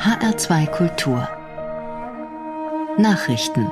HR2 Kultur Nachrichten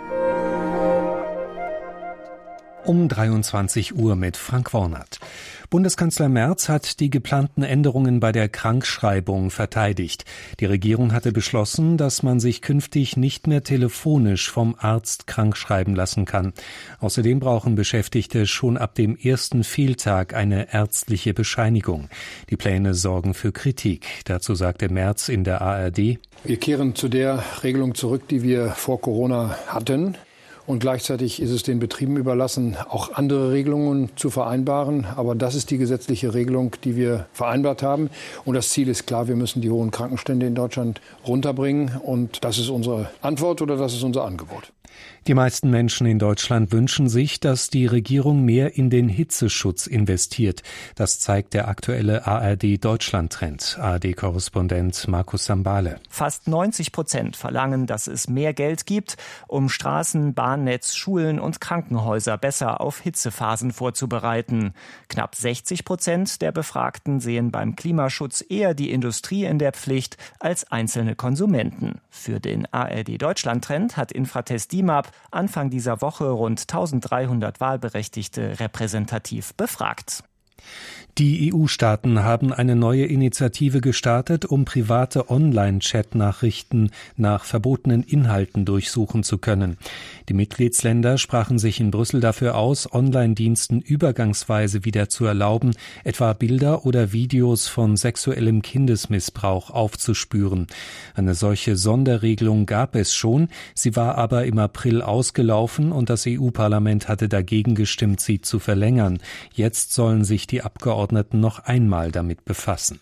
um 23 Uhr mit Frank Wornert. Bundeskanzler Merz hat die geplanten Änderungen bei der Krankschreibung verteidigt. Die Regierung hatte beschlossen, dass man sich künftig nicht mehr telefonisch vom Arzt krankschreiben lassen kann. Außerdem brauchen Beschäftigte schon ab dem ersten Fehltag eine ärztliche Bescheinigung. Die Pläne sorgen für Kritik. Dazu sagte Merz in der ARD: Wir kehren zu der Regelung zurück, die wir vor Corona hatten. Und gleichzeitig ist es den Betrieben überlassen, auch andere Regelungen zu vereinbaren. Aber das ist die gesetzliche Regelung, die wir vereinbart haben. Und das Ziel ist klar, wir müssen die hohen Krankenstände in Deutschland runterbringen. Und das ist unsere Antwort oder das ist unser Angebot. Die meisten Menschen in Deutschland wünschen sich, dass die Regierung mehr in den Hitzeschutz investiert. Das zeigt der aktuelle ARD-Deutschland-Trend. ARD-Korrespondent Markus Sambale. Fast 90% verlangen, dass es mehr Geld gibt, um Straßen, Bahnnetz, Schulen und Krankenhäuser besser auf Hitzephasen vorzubereiten. Knapp 60% der Befragten sehen beim Klimaschutz eher die Industrie in der Pflicht als einzelne Konsumenten. Für den ARD-Deutschland-Trend hat Infratest DIMAP Anfang dieser Woche rund 1300 Wahlberechtigte repräsentativ befragt. Die EU-Staaten haben eine neue Initiative gestartet, um private Online-Chat-Nachrichten nach verbotenen Inhalten durchsuchen zu können. Die Mitgliedsländer sprachen sich in Brüssel dafür aus, Online-Diensten übergangsweise wieder zu erlauben, etwa Bilder oder Videos von sexuellem Kindesmissbrauch aufzuspüren. Eine solche Sonderregelung gab es schon, sie war aber im April ausgelaufen und das EU-Parlament hatte dagegen gestimmt, sie zu verlängern. Jetzt sollen sich die Abgeordneten noch einmal damit befassen.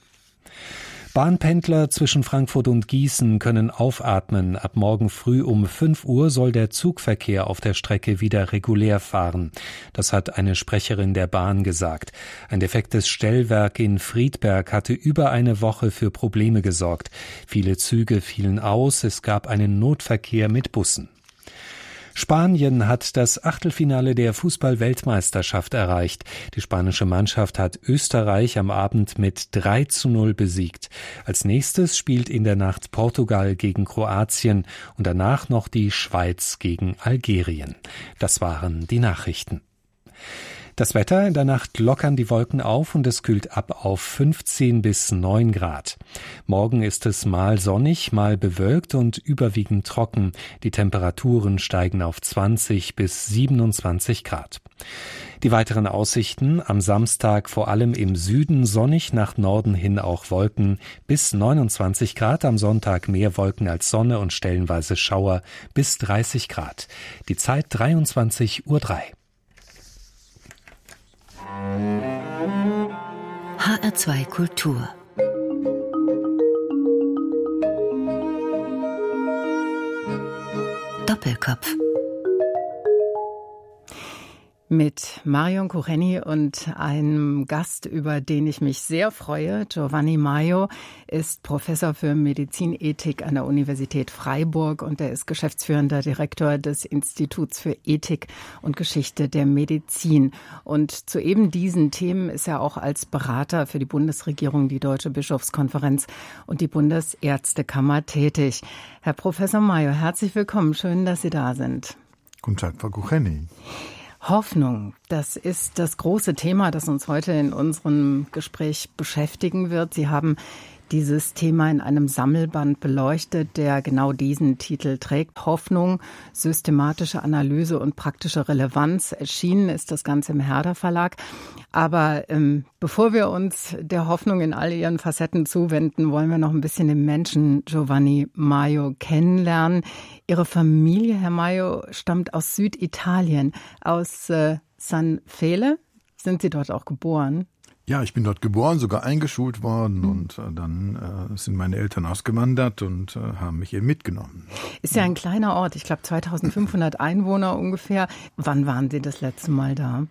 Bahnpendler zwischen Frankfurt und Gießen können aufatmen. Ab morgen früh um 5 Uhr soll der Zugverkehr auf der Strecke wieder regulär fahren. Das hat eine Sprecherin der Bahn gesagt. Ein defektes Stellwerk in Friedberg hatte über eine Woche für Probleme gesorgt. Viele Züge fielen aus, es gab einen Notverkehr mit Bussen. Spanien hat das Achtelfinale der Fußball-Weltmeisterschaft erreicht. Die spanische Mannschaft hat Österreich am Abend mit 3:0 besiegt. Als nächstes spielt in der Nacht Portugal gegen Kroatien und danach noch die Schweiz gegen Algerien. Das waren die Nachrichten. Das Wetter: in der Nacht lockern die Wolken auf und es kühlt ab auf 15 bis 9 Grad. Morgen ist es mal sonnig, mal bewölkt und überwiegend trocken. Die Temperaturen steigen auf 20 bis 27 Grad. Die weiteren Aussichten: am Samstag vor allem im Süden sonnig, nach Norden hin auch Wolken bis 29 Grad. Am Sonntag mehr Wolken als Sonne und stellenweise Schauer bis 30 Grad. Die Zeit 23:03 Uhr. HR2 Kultur Doppelkopf mit Marion Kucheni und einem Gast, über den ich mich sehr freue. Giovanni Maio ist Professor für Medizinethik an der Universität Freiburg und er ist geschäftsführender Direktor des Instituts für Ethik und Geschichte der Medizin. Und zu eben diesen Themen ist er auch als Berater für die Bundesregierung, die Deutsche Bischofskonferenz und die Bundesärztekammer tätig. Herr Professor Maio, herzlich willkommen. Schön, dass Sie da sind. Guten Tag, Frau Kucheni. Hoffnung, das ist das große Thema, das uns heute in unserem Gespräch beschäftigen wird. Sie haben dieses Thema in einem Sammelband beleuchtet, der genau diesen Titel trägt. Hoffnung, systematische Analyse und praktische Relevanz. Erschienen ist das Ganze im Herder Verlag. Aber bevor wir uns der Hoffnung in all ihren Facetten zuwenden, wollen wir noch ein bisschen den Menschen Giovanni Maio kennenlernen. Ihre Familie, Herr Maio, stammt aus Süditalien, aus San Fele. Sind Sie dort auch geboren? Ja, ich bin dort geboren, sogar eingeschult worden und dann sind meine Eltern ausgewandert und haben mich eben mitgenommen. Ist ja ein kleiner Ort, ich glaube 2500 Einwohner ungefähr. Wann waren Sie das letzte Mal da?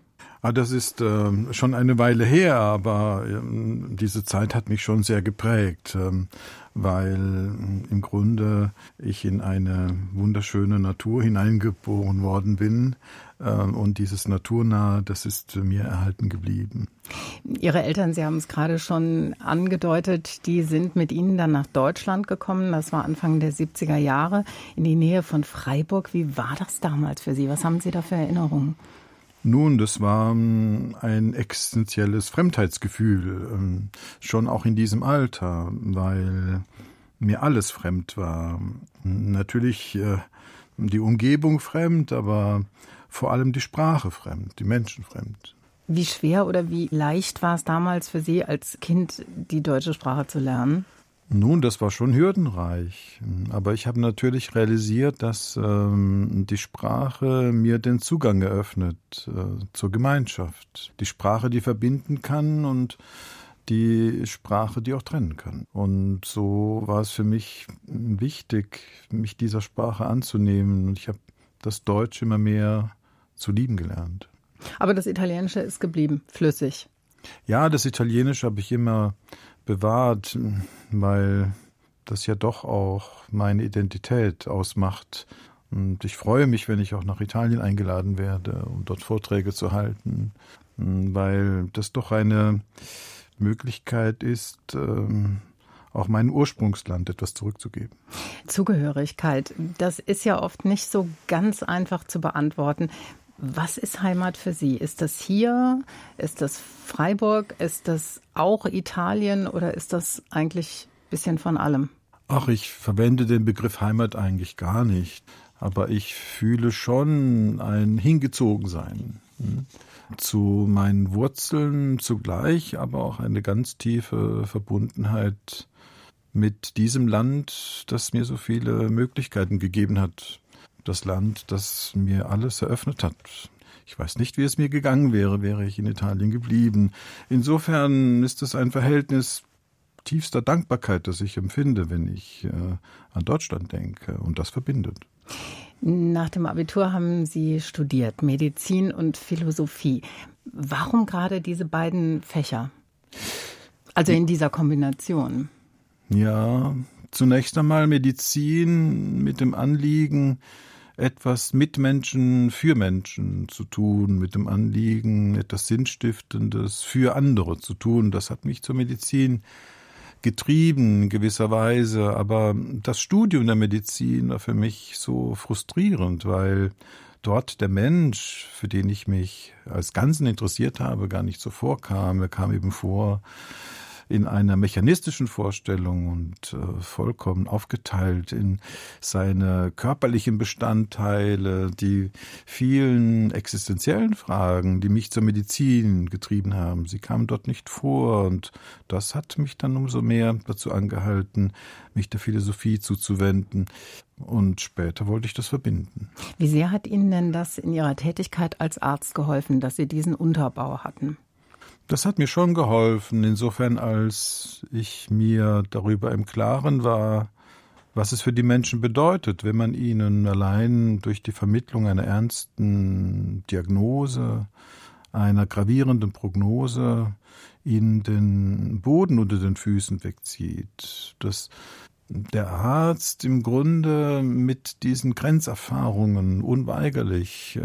Das ist schon eine Weile her, aber diese Zeit hat mich schon sehr geprägt, weil im Grunde ich in eine wunderschöne Natur hineingeboren worden bin. Und dieses Naturnahe, das ist mir erhalten geblieben. Ihre Eltern, Sie haben es gerade schon angedeutet, die sind mit Ihnen dann nach Deutschland gekommen. Das war Anfang der 70er Jahre in die Nähe von Freiburg. Wie war das damals für Sie? Was haben Sie da für Erinnerungen? Nun, das war ein existenzielles Fremdheitsgefühl, schon auch in diesem Alter, weil mir alles fremd war. Natürlich die Umgebung fremd, aber vor allem die Sprache fremd, die Menschen fremd. Wie schwer oder wie leicht war es damals für Sie als Kind, die deutsche Sprache zu lernen? Nun, das war schon hürdenreich, aber ich habe natürlich realisiert, dass die Sprache mir den Zugang eröffnet zur Gemeinschaft. Die Sprache, die verbinden kann und die Sprache, die auch trennen kann. Und so war es für mich wichtig, mich dieser Sprache anzunehmen. Und ich habe das Deutsch immer mehr zu lieben gelernt. Aber das Italienische ist geblieben, flüssig. Ja, das Italienische habe ich immer bewahrt, weil das ja doch auch meine Identität ausmacht. Und ich freue mich, wenn ich auch nach Italien eingeladen werde, um dort Vorträge zu halten, weil das doch eine Möglichkeit ist, auch meinem Ursprungsland etwas zurückzugeben. Zugehörigkeit, das ist ja oft nicht so ganz einfach zu beantworten. Was ist Heimat für Sie? Ist das hier? Ist das Freiburg? Ist das auch Italien? Oder ist das eigentlich ein bisschen von allem? Ach, ich verwende den Begriff Heimat eigentlich gar nicht. Aber ich fühle schon ein Hingezogensein zu meinen Wurzeln zugleich, aber auch eine ganz tiefe Verbundenheit mit diesem Land, das mir so viele Möglichkeiten gegeben hat. Das Land, das mir alles eröffnet hat. Ich weiß nicht, wie es mir gegangen wäre, wäre ich in Italien geblieben. Insofern ist es ein Verhältnis tiefster Dankbarkeit, das ich empfinde, wenn ich an Deutschland denke. Und das verbindet. Nach dem Abitur haben Sie studiert, Medizin und Philosophie. Warum gerade diese beiden Fächer? Also in dieser Kombination. Ja, zunächst einmal Medizin mit dem Anliegen, etwas mit Menschen, für Menschen zu tun, mit dem Anliegen, etwas Sinnstiftendes für andere zu tun. Das hat mich zur Medizin getrieben in gewisser Weise. Aber das Studium der Medizin war für mich so frustrierend, weil dort der Mensch, für den ich mich als Ganzen interessiert habe, gar nicht so vorkam. Er kam eben vor in einer mechanistischen Vorstellung und vollkommen aufgeteilt in seine körperlichen Bestandteile, die vielen existenziellen Fragen, die mich zur Medizin getrieben haben. Sie kamen dort nicht vor und das hat mich dann umso mehr dazu angehalten, mich der Philosophie zuzuwenden. Und später wollte ich das verbinden. Wie sehr hat Ihnen denn das in Ihrer Tätigkeit als Arzt geholfen, dass Sie diesen Unterbau hatten? Das hat mir schon geholfen, insofern als ich mir darüber im Klaren war, was es für die Menschen bedeutet, wenn man ihnen allein durch die Vermittlung einer ernsten Diagnose, einer gravierenden Prognose ihnen den Boden unter den Füßen wegzieht. Dass der Arzt im Grunde mit diesen Grenzerfahrungen unweigerlich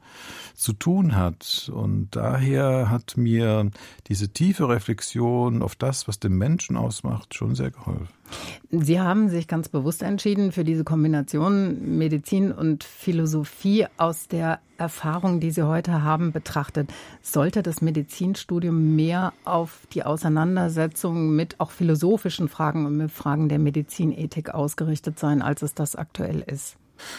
zu tun hat. Und daher hat mir diese tiefe Reflexion auf das, was den Menschen ausmacht, schon sehr geholfen. Sie haben sich ganz bewusst entschieden für diese Kombination Medizin und Philosophie aus der Erfahrung, die Sie heute haben, betrachtet. Sollte das Medizinstudium mehr auf die Auseinandersetzung mit auch philosophischen Fragen und mit Fragen der Medizinethik ausgerichtet sein, als es das aktuell ist?